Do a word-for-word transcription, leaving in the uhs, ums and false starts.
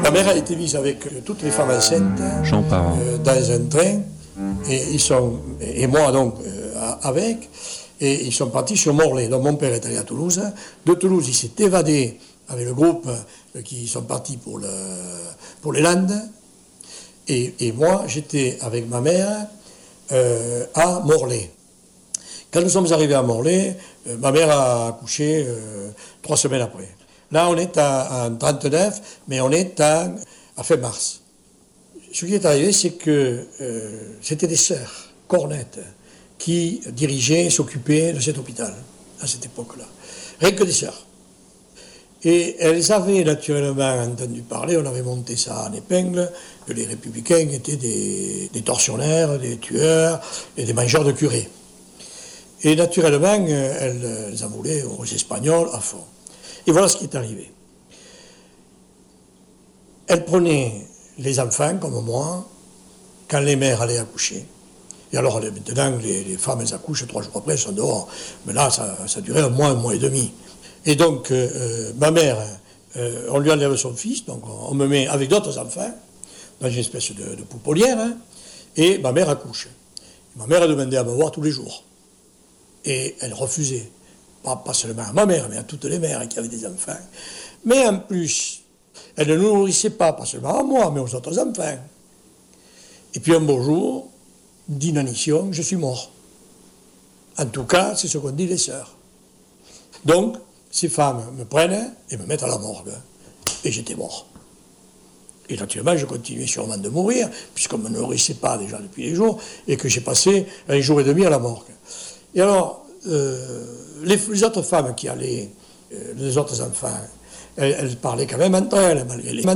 Ma mère a été mise avec toutes les femmes enceintes euh, dans un train, et, ils sont, et moi donc euh, avec, et ils sont partis sur Morlaix. Donc mon père est allé à Toulouse. De Toulouse, il s'est évadé avec le groupe euh, qui sont partis pour, le, pour les Landes. Et, et moi, j'étais avec ma mère euh, à Morlaix. Quand nous sommes arrivés à Morlaix, euh, ma mère a accouché euh, trois semaines après. Là, on est à, en trente-neuf, mais on est à, à fin mars. Ce qui est arrivé, c'est que euh, c'était des sœurs cornettes qui dirigeaient, s'occupaient de cet hôpital à cette époque-là. Rien que des sœurs. Et elles avaient naturellement entendu parler, on avait monté ça en épingle, que les républicains étaient des, des tortionnaires, des tueurs et des mangeurs de curés. Et naturellement, elles, elles en voulaient aux Espagnols à fond. Et voilà ce qui est arrivé. Elle prenait les enfants, comme moi, quand les mères allaient accoucher. Et alors, maintenant, les, les femmes, elles accouchent, trois jours après, elles sont dehors. Mais là, ça, ça durait un mois, un mois et demi. Et donc, euh, ma mère, euh, on lui enlève son fils, donc on me met avec d'autres enfants, dans une espèce de, de pouponnière, hein, et ma mère accouche. Et ma mère a demandé à me voir tous les jours. Et elle refusait. Pas, pas seulement à ma mère, mais à toutes les mères qui avaient des enfants. Mais en plus, elle ne nous nourrissait pas, pas seulement à moi, mais aux autres enfants. Et puis un beau jour, d'inanition, je suis mort. En tout cas, c'est ce qu'ont dit les sœurs. Donc, ces femmes me prennent et me mettent à la morgue. Et j'étais mort. Et naturellement, je continuais sûrement de mourir, puisqu'on ne me nourrissait pas déjà depuis des jours, et que j'ai passé un jour et demi à la morgue. Et alors, euh, les, les autres femmes qui allaient, euh, les autres enfants, elles, elles parlaient quand même entre elles, malgré les